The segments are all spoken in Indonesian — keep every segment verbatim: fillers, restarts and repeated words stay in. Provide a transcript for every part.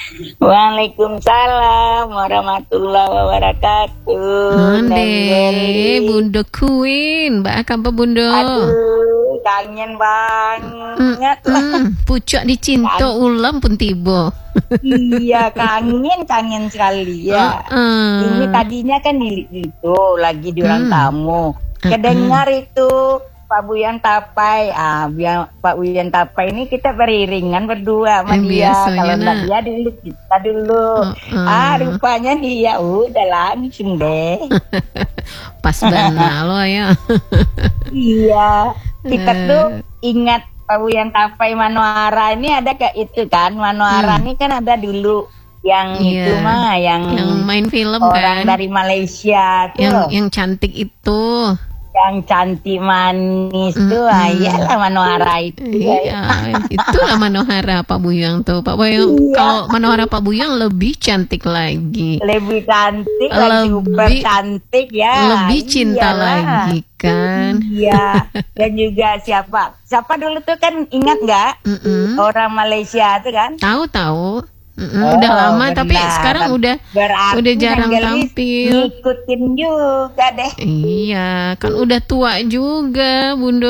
Waalaikumsalam warahmatullahi wabarakatuh. Ande, Bundo Queen, Mbak apa Bundo? Aduh, kangen banget. Mm, mm, pucuk dicinta ulam pun tiba. Iya, kangen, kangen sekali ya. Uh, uh. Ini tadinya kan di itu lagi di ruang Hmm. tamu. Kedengar itu Pak Buyan Tapai, ah biar Pak Buyan Tapai ini kita beriringan berdua sama Eh, dia. biasanya, Kalau nggak nah. dia dulu kita dulu. Uh-uh. Ah rupanya dia udah langsung deh. Pas banget lo ya. Iya, kita Eh. tuh ingat Pak Buyan Tapai Manohara ini ada kayak itu kan. Manohara Hmm. ini kan ada dulu yang Iya. itu mah yang, Yang main film orang kan. dari Malaysia tuh. Yang yang cantik itu. Yang cantik manis tuh, Mm-mm. ah, iyalah Manohara itu. Iya, itulah Manohara Pak Buyang tuh. Pak Buyang, Iya. kalau Manohara Pak Buyang lebih cantik lagi. Lebih cantik, lagi super Lebih- cantik ya. lebih cinta Iyalah. lagi kan. Iya. Dan juga siapa? Siapa dulu tuh kan ingat nggak? Mm-mm. Orang Malaysia tuh kan? Tahu-tahu. Mm-mm, Oh, udah lama benar. tapi sekarang udah Berarti udah jarang Anggelis tampil. ngikutin juga deh. Iya, kan udah tua juga, Bundo.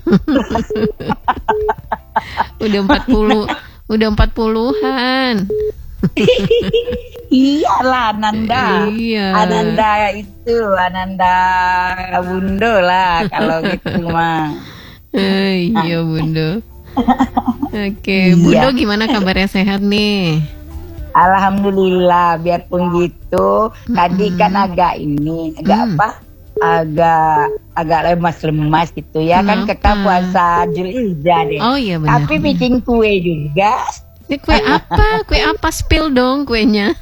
Udah empat puluh, udah empat puluhan. Iyalah Ananda. Iya. Ananda itu, Ananda Bundo lah kalau gitu mah. Eh, iya, Bundo. Oke, Iya. Bundo gimana kabarnya, sehat nih? Alhamdulillah, biarpun gitu, tadi kan agak ini, agak Mm. apa? Agak agak lemas-lemas gitu ya kan Kenapa? kita puasa Zulhijjah deh. Oh iya benar. Tapi bikin kue juga. Ini kue apa? Kue apa? Spill dong kuenya.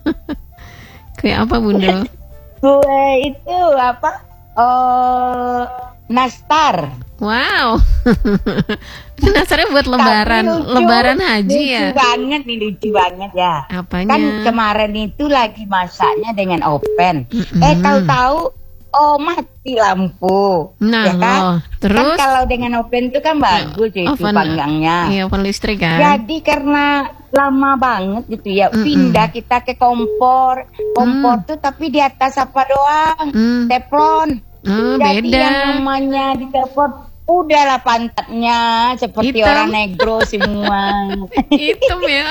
Kue apa, Bundo? Kue itu apa? Oh, nastar. Wow. Penasaran buat lebaran, Tapi lucu, lebaran haji lucu ya? banget nih, lucu banget ya. Apanya? Kan kemarin itu lagi masaknya dengan oven. Mm-mm. Eh tahu-tahu oh mati lampu. Nah, ya kan? loh. Kan Terus kalau dengan oven itu kan bagus itu oven- panggangnya. Iya, oven listrik kan? Jadi karena lama banget gitu ya, Mm-mm. pindah kita ke kompor. Kompor Mm. tuh tapi di atas apa doang? Hmm. Teflon. Oh, Jadi beda. yang namanya di telepon udahlah pantatnya seperti Hitam. orang negro semua. Hitam ya.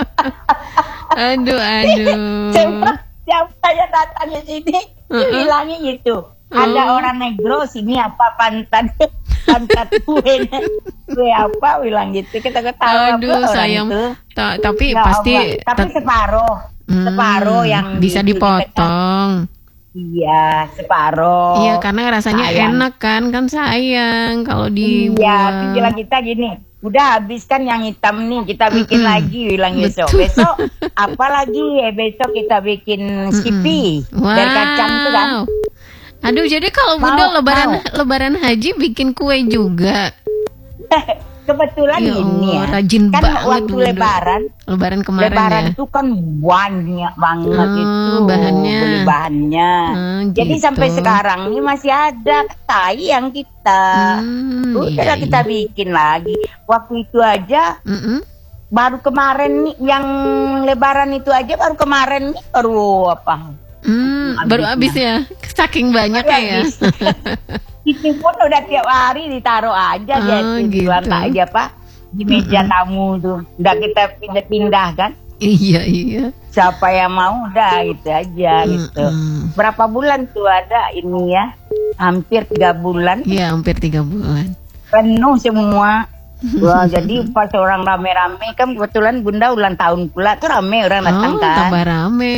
Aduh, aduh. Coba siapa yang datang ke sini Uh-uh. bilangnya gitu. Ada Oh. orang negro sini apa pantat pantat kue kue apa bilang gitu, kita ketawa Aduh, apa orang sayang. itu. Ta- tapi Ya pasti Allah. tapi tet- separuh Hmm, separuh yang bisa gitu, kita kan- dipotong. Iya separuh. Iya, karena rasanya Sayang. enak kan, kan sayang kalau Iya, dibuang. tapi bilang kita gini, udah habis kan yang hitam nih, kita bikin Mm-mm. lagi bilang besok. Betul. Besok apa lagi ya, besok kita bikin skippy Wow. dari kacang tuh kan. Aduh, jadi kalau Mau, Bunda lebaran mau. lebaran haji bikin kue juga. Kebetulan Ya ini ya, Allah, rajin kan banget waktu Bunda. lebaran, Lebaran kemarin lebaran ya. itu kan banyak banget Hmm, itu bahannya. beli bahannya. Hmm, Jadi gitu. sampai sekarang ini masih ada, sayang kita. Hmm, Udah iya, kita iya. bikin lagi. Waktu itu aja Mm-mm. baru kemarin nih yang lebaran itu aja baru kemarin nih baru apa Hmm, baru habis ya. Saking banyaknya ya. habis. Itu pun udah tiap hari ditaruh aja dia Oh, itu di gitu. ruang tak aja pak di meja tamu tuh udah kita pindah-pindah kan, Iya, iya. siapa yang mau udah gitu aja gitu. Mm-mm. Berapa bulan tuh ada ini ya, hampir tiga bulan Iya, hampir tiga bulan. penuh semua. Wah, jadi pas orang rame-rame kan kebetulan Bunda ulang tahun pula tuh rame orang datang Oh, kan. tambah rame.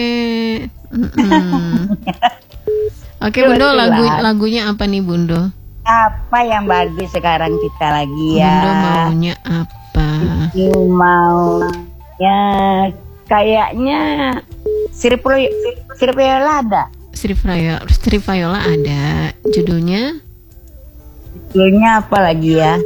Mm-mm. Oke, Bundo, Kebetulan. lagu lagunya apa nih, Bundo? Apa yang bagus sekarang kita lagi ya? Bundo maunya apa? Ini maunya kayaknya sirip sirip viola ada. Sri Viola, Sri Viola ada. Judulnya? Judulnya apa lagi ya?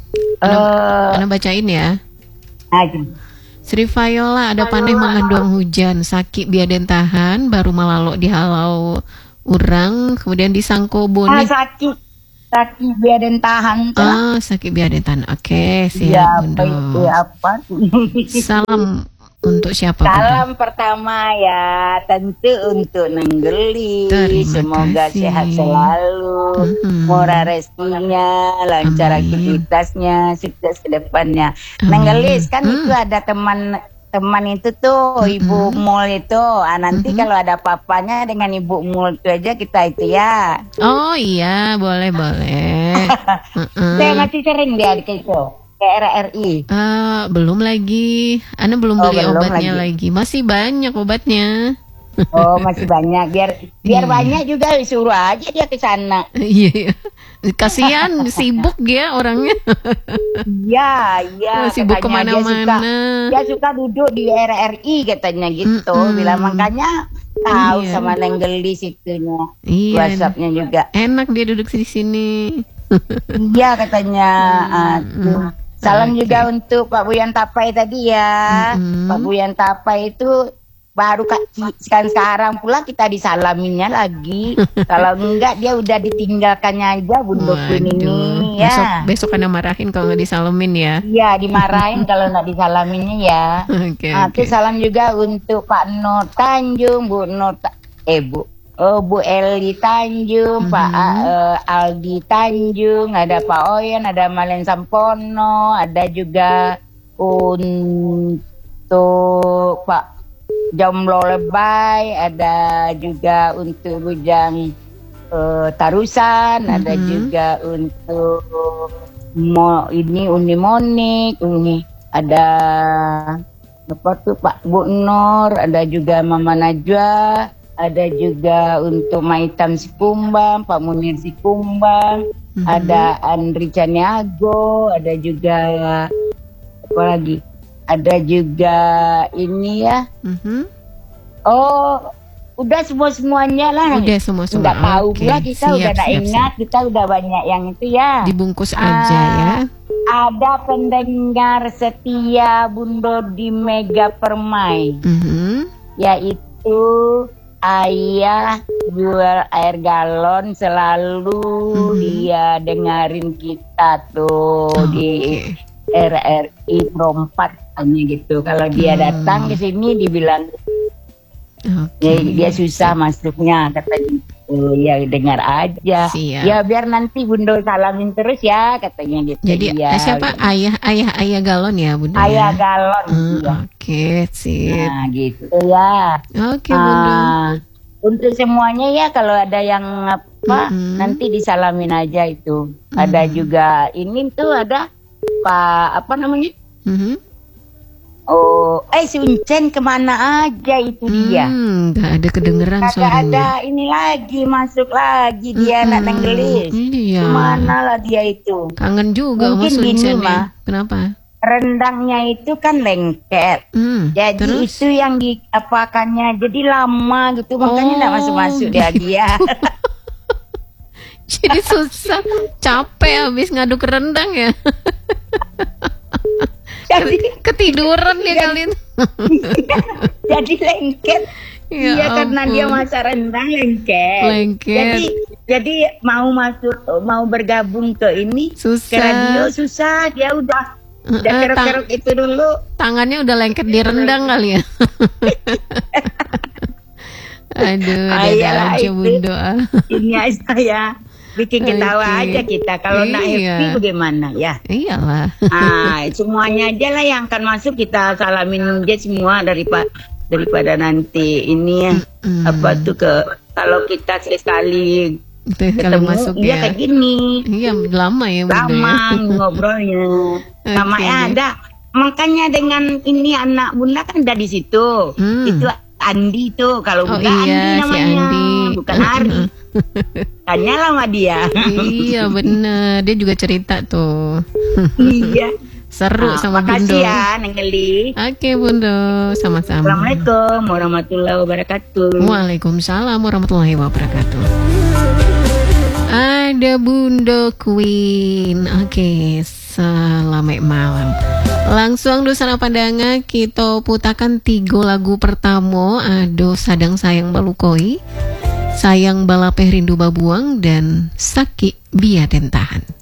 Eh, Ana bacain ya. aja. Sri Viola ada paneh mengandung hujan, sakit biaden tahan, baru malalok dihalau urang, kemudian disangko Ah, bone. sakit, sakit biaden tahan. tuh. Ah, sakit biaden tahan. Oke, Ya, siap, apa itu Bundo. apa? Salam Untuk siapa, Bunda? Salam pertama ya tentu untuk Nenggeli. Terima Semoga kasih. sehat selalu, Mhm. murah rezekinya, lancar Amin. aktivitasnya, sukses ke depannya. Amin. Nenggelis kan Hmm. itu ada teman teman itu tuh Mm-mm. Ibu Mul itu. Ah, nanti Mhm. kalau ada apa-apanya dengan Ibu Mul itu aja kita itu ya. Oh iya, boleh boleh. Saya Heeh. masih sering dia ke itu ke R R I. Eh, belum lagi. Ana belum Oh, beli belum obatnya lagi. lagi. Masih banyak obatnya. Oh, masih banyak. Biar biar Iya. banyak juga suruh aja dia ke sana. Iya. Kasihan sibuk dia orangnya. Iya, iya. Sibuk Katanya dia suka kemana-mana. dia suka duduk di R R I katanya gitu. Mm-mm. Bilang makanya tahu Iya. sama Nenggelis itunya. Iya. WhatsApp-nya juga. Enak dia duduk di sini. Iya katanya. Ah, tuh. Salam Oke. juga untuk Pak Buyan Tapai tadi ya. Mm-mm. Pak Buyan Tapai itu baru kaki sekarang sekarang pula kita disalaminnya lagi. Kalau enggak dia udah ditinggalkannya aja Bunda Queen ini Waduh. ya. Besok besok Ana marahin kalau nggak disalamin ya. Iya dimarahin kalau nggak disalaminnya ya. Oke Ah, oke. terus salam juga untuk Pak Nur Tanjung, Bu Nur Ta- eh Bu oh, Bu Eli Tanjung, Mhm. Pak A- eh, Aldi Tanjung, ada Pak Oyen, ada Malen Sampono, ada juga untuk Pak Jomblo Lebay, ada juga untuk Bujang eh, Tarusan, ada Mhm. juga untuk Mo, ini Uni Monik, Uni ada apa tuh Pak Bu Nur, ada juga Mama Najwa, ada juga untuk Maitam Sikumbang, Pak Munir Sikumbang, Mhm. ada Andri Caniago, ada juga apa lagi? Ada juga ini ya. Mhm. Oh, udah semua semuanya lah. Udah semua semua. Nggak tahu Oke. pula kita Siap, udah nggak siap, ingat, kita udah banyak yang itu ya. siap. Dibungkus aja Ah, ya. Ada pendengar setia Bundo di Mega Permai, Mhm. yaitu Ayah jual air galon selalu Mhm. dia dengerin kita tuh Oh, di oke. R R I Rompat hanya gitu. Kalau dia Hmm. datang ke sini dibilang Oke. ya, dia susah masuknya katanya. Oh, ya dengar aja. Siap. Ya biar nanti Bundo salamin terus ya katanya gitu. Jadi ya. eh, siapa ayah ayah ayah galon ya Bunda? Ayah ya? galon. Hmm, iya. Oke, sip. Nah gitu ya. Oke Bunda. Ah, untuk semuanya ya kalau ada yang apa Mm-mm. nanti disalamin aja itu. Ada Mm-mm. juga ini tuh ada Pak apa namanya? Mhm. Oh, eh si Uncen kemana aja itu dia? Hmm, nggak ada kedengeran Kagak suaranya. ada ini lagi masuk lagi dia anak Mm-mm. Nenggelis. Iya. Kemana lah dia itu? Kangen juga Mungkin sama gini, Suncen Ma. ya. Kenapa? Rendangnya itu kan lengket. Hmm, Jadi terus? itu yang diapakannya jadi lama gitu makanya nggak Oh, masuk-masuk dia dia. Jadi susah, capek habis ngaduk rendang ya. jadi Ketiduran dia Jadi- kali itu. jadi lengket. Ya Iya karena dia ampun. masak rendang lengket. Lengket. Jadi jadi mau masuk mau bergabung ke ini Susah. ke radio susah dia udah udah Eh, eh, keruk-keruk itu dulu. Tangannya udah lengket di rendang kali ya. Aduh, Ah, ada iyalah aja itu. Bundo. ah. Ini aja ya bikin ketawa Oke. aja kita. Kalau nak Iya. happy bagaimana ya? Iyalah. Ah, semuanya aja lah yang akan masuk kita salamin aja semua daripada daripada nanti ini ya Mm. apa tuh ke kalau kita sekali Tuh, kalau ketemu masuk iya ya. kayak gini Iya, lama ya Bundo lama ya. ngobrolnya sama Oke ya deh. ada makanya dengan ini anak bunda kan ada di situ Hmm. itu Andi tuh kalau Oh bunda iya, Andi si namanya Andi. bukan Ari tanya lah sama dia Iya bener, dia juga cerita tuh. iya. Seru Ah, sama makasih Bundo. ya Nenggeli. Oke Bundo, sama-sama. Assalamualaikum warahmatullahi wabarakatuh. Waalaikumsalam warahmatullahi wabarakatuh. Ada Bundo Queen. Oke, selamat malam. Langsung do sana pandangan kita putakan tiga lagu pertama. Ado Sadang Sayang Balukoi, Sayang Balapeh Rindu Babuang, dan Saki Biaden Tahan.